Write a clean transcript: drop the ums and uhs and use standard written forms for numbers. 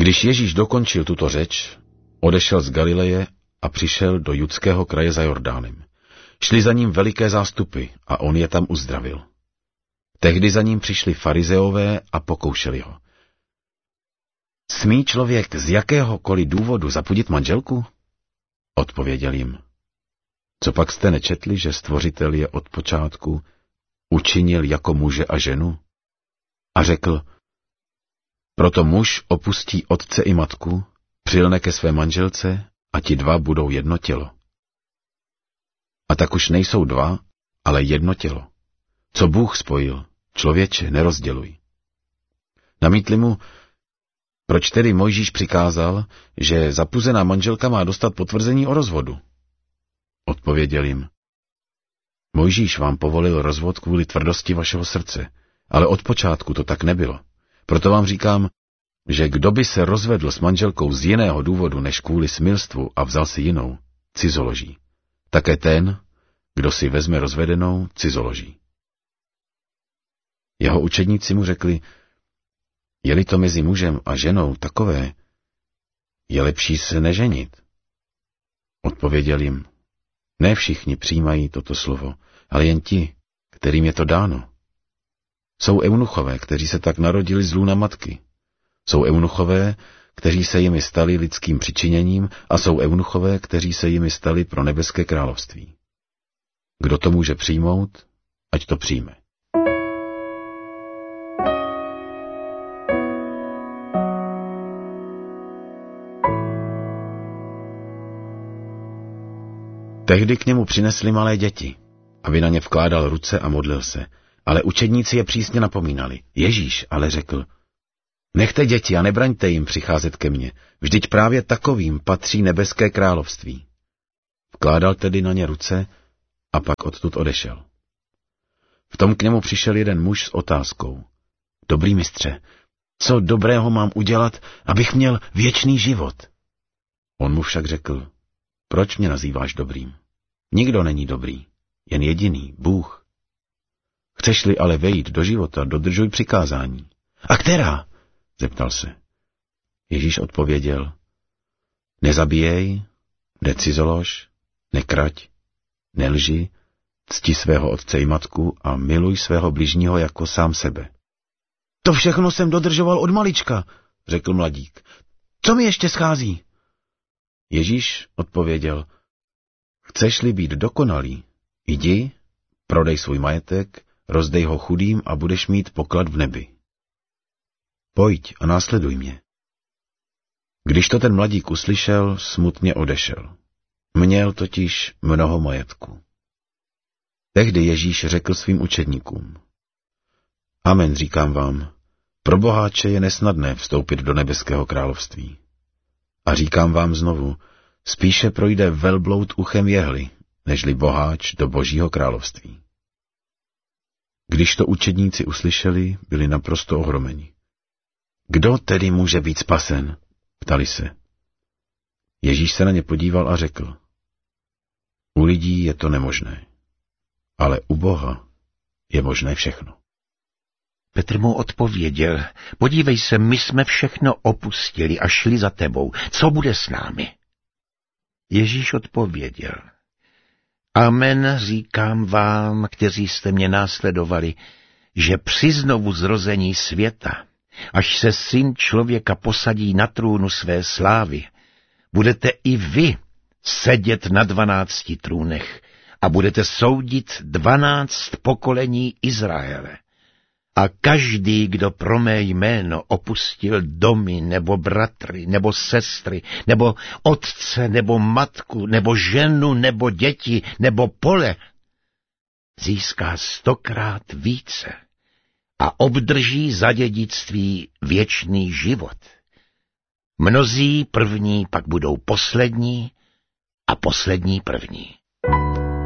Když Ježíš dokončil tuto řeč, odešel z Galileje a přišel do judského kraje za Jordánem. Šli za ním veliké zástupy a on je tam uzdravil. Tehdy za ním přišli farizeové a pokoušeli ho. Smí člověk z jakéhokoliv důvodu zapudit manželku? Odpověděl jim. Co pak jste nečetli, že Stvořitel je od počátku učinil jako muže a ženu? A řekl, proto muž opustí otce i matku, přilne ke své manželce a ti dva budou jedno tělo. A tak už nejsou dva, ale jedno tělo. Co Bůh spojil, člověče, nerozděluj. Namítli mu, proč tedy Mojžíš přikázal, že zapuzená manželka má dostat potvrzení o rozvodu? Odpověděl jim, Mojžíš vám povolil rozvod kvůli tvrdosti vašeho srdce, ale od počátku to tak nebylo. Proto vám říkám, že kdo by se rozvedl s manželkou z jiného důvodu než kvůli smilstvu a vzal si jinou, cizoloží. Také ten, kdo si vezme rozvedenou, cizoloží. Jeho učedníci mu řekli, je-li to mezi mužem a ženou takové, je lepší se neženit. Odpověděl jim, ne všichni přijímají toto slovo, ale jen ti, kterým je to dáno. Jsou eunuchové, kteří se tak narodili z lůna matky. Jsou eunuchové, kteří se jimi stali lidským přičiněním a jsou eunuchové, kteří se jimi stali pro nebeské království. Kdo to může přijmout, ať to přijme. Tehdy k němu přinesli malé děti, aby na ně vkládal ruce a modlil se, ale učedníci je přísně napomínali. Ježíš ale řekl, nechte děti a nebraňte jim přicházet ke mně, vždyť právě takovým patří nebeské království. Vkládal tedy na ně ruce a pak odtud odešel. V tom k němu přišel jeden muž s otázkou. Dobrý mistře, co dobrého mám udělat, abych měl věčný život? On mu však řekl, proč mě nazýváš dobrým? Nikdo není dobrý, jen jediný, Bůh. Chceš-li ale vejít do života, dodržuj přikázání. A která? Zeptal se. Ježíš odpověděl, nezabíjej, necizolož, nekrať, nelži, cti svého otce i matku a miluj svého bližního jako sám sebe. To všechno jsem dodržoval od malička, řekl mladík. Co mi ještě schází? Ježíš odpověděl, chceš-li být dokonalý, jdi, prodej svůj majetek, rozdej ho chudým a budeš mít poklad v nebi. Pojď a následuj mě. Když to ten mladík uslyšel, smutně odešel. Měl totiž mnoho majetku. Tehdy Ježíš řekl svým učedníkům, amen, říkám vám, pro boháče je nesnadné vstoupit do nebeského království. A říkám vám znovu, spíše projde velbloud uchem jehly, nežli boháč do Božího království. Když to učedníci uslyšeli, byli naprosto ohromeni. Kdo tedy může být spasen? Ptali se. Ježíš se na ně podíval a řekl, u lidí je to nemožné, ale u Boha je možné všechno. Petr mu odpověděl, podívej se, my jsme všechno opustili a šli za tebou. Co bude s námi? Ježíš odpověděl, amen, říkám vám, kteří jste mě následovali, že při znovu zrození světa, až se Syn člověka posadí na trůnu své slávy, budete i vy sedět na 12 trůnech a budete soudit 12 pokolení Izraele. A každý, kdo pro mé jméno opustil domy, nebo bratry, nebo sestry, nebo otce, nebo matku, nebo ženu, nebo děti, nebo pole, získá 100krát více a obdrží za dědictví věčný život. Mnozí první pak budou poslední a poslední první.